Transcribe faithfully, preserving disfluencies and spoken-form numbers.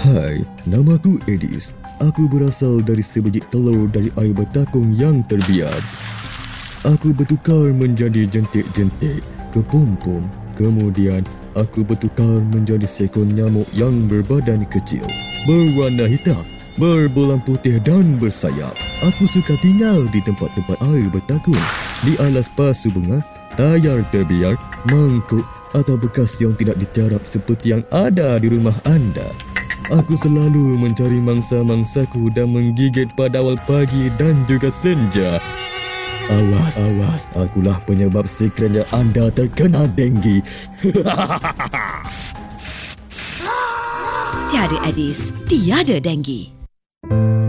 Hai, namaku Edis. Aku berasal dari sebiji telur dari air bertakung yang terbiar. Aku bertukar menjadi jentik-jentik ke pom-pom. Kemudian, aku bertukar menjadi seekor nyamuk yang berbadan kecil, berwarna hitam, berbolang putih dan bersayap. Aku suka tinggal di tempat-tempat air bertakung, di alas pasu bunga, tayar terbiar, mangkuk atau bekas yang tidak ditiarap seperti yang ada di rumah anda. Aku selalu mencari mangsa-mangsaku dan menggigit pada awal pagi dan juga senja. Awas, awas, akulah penyebab sekiranya anda terkena denggi. Tiada Edis, tiada denggi.